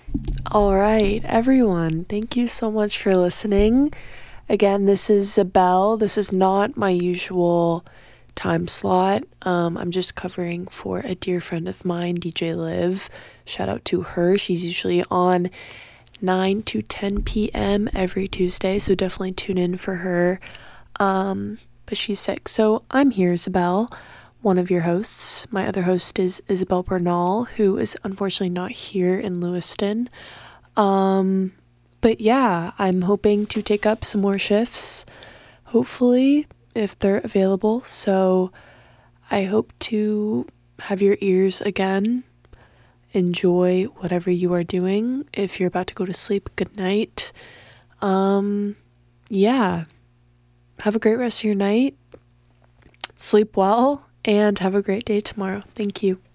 All right, everyone, thank you so much for listening. Again, this is Zabelle. This is not my usual time slot. I'm just covering for a dear friend of mine, DJ Liv. Shout out to her. She's usually on 9 to 10 p.m. every Tuesday, so definitely tune in for her. But she's sick, so I'm here, Isabel, one of your hosts. My other host is Isabel Bernal, who is unfortunately not here in Lewiston. But yeah, I'm hoping to take up some more shifts, hopefully, if they're available. So I hope to have your ears again. Enjoy whatever you are doing. If you're about to go to sleep, good night. Yeah. Have a great rest of your night. Sleep well and have a great day tomorrow. Thank you.